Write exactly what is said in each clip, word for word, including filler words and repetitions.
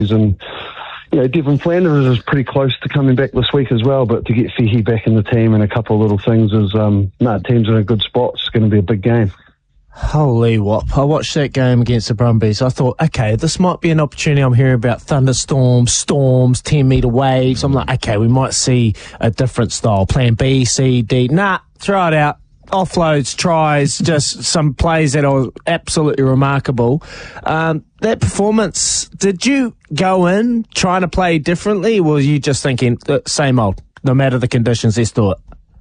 And, you know, Devon Flanders is pretty close to coming back this week as well, but to get Fehi back in the team and a couple of little things is, um, no, team's in a good spot. It's going to be a big game. Holy whop. I watched that game against the Brumbies. I thought, okay, this might be an opportunity. I'm hearing about thunderstorms, storms, ten-metre waves. I'm like, okay, we might see a different style. Plan B, C, D. Nah, throw it out. Offloads, tries, just some plays that are absolutely remarkable. Um, that performance, did you go in trying to play differently, or were you just thinking, same old, no matter the conditions, let's do it?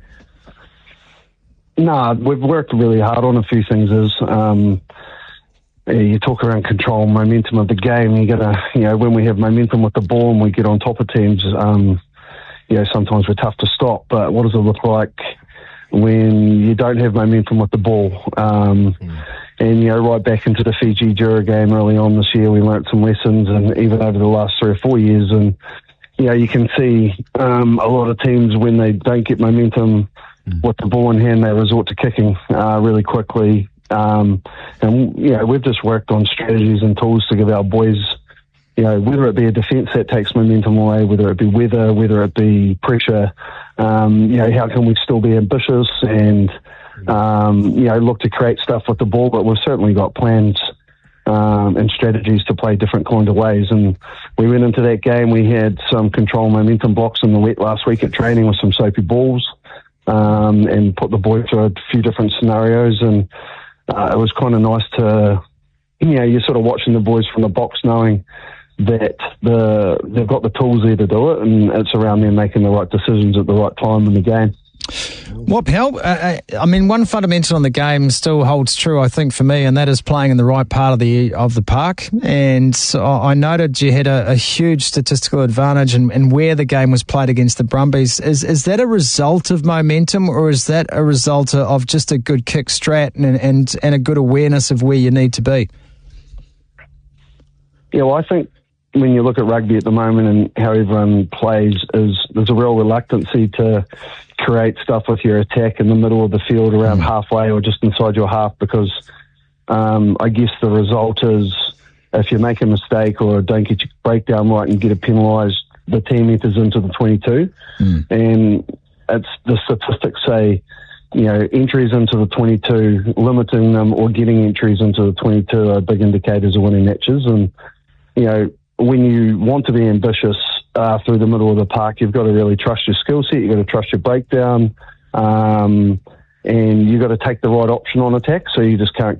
No, we've worked really hard on a few things. Is um, you talk around control, momentum of the game. You gotta, you know, when we have momentum with the ball and we get on top of teams, um, you know, sometimes we're tough to stop. But what does it look like when you don't have momentum with the ball? Um, mm. And, you know, right back into the Fiji Jura game early on this year, we learnt some lessons, and even over the last three or four years. And, you know, you can see um, a lot of teams, when they don't get momentum mm. with the ball in hand, they resort to kicking uh, really quickly. Um, and, you know, we've just worked on strategies and tools to give our boys, you know, whether it be a defence that takes momentum away, whether it be weather, whether it be pressure, um, you know, how can we still be ambitious and, um, you know, look to create stuff with the ball. But we've certainly got plans um, and strategies to play different kind of ways. And we went into that game, we had some control momentum blocks in the wet last week at training with some soapy balls um, and put the boys through a few different scenarios. And uh, it was kind of nice to, you know, you're sort of watching the boys from the box knowing that the they've got the tools there to do it, and it's around them making the right decisions at the right time in the game. What, Pal? Uh, I mean, one fundamental in the game still holds true, I think, for me, and that is playing in the right part of the of the park. And so I noted you had a, a huge statistical advantage in, in where the game was played against the Brumbies. Is is that a result of momentum, or is that a result of just a good kick strat and and, and a good awareness of where you need to be? Yeah, well, I think when you look at rugby at the moment and how everyone plays, is there's a real reluctancy to create stuff with your attack in the middle of the field around mm. halfway or just inside your half, because um, I guess the result is if you make a mistake or don't get your breakdown right and get it penalised, the team enters into the twenty-two. Mm. And it's the statistics say, you know, entries into the twenty-two, limiting them or getting entries into the twenty-two are big indicators of winning matches. And, you know, when you want to be ambitious uh, through the middle of the park, you've got to really trust your skill set. You've got to trust your breakdown, um, and you've got to take the right option on attack. So you just can't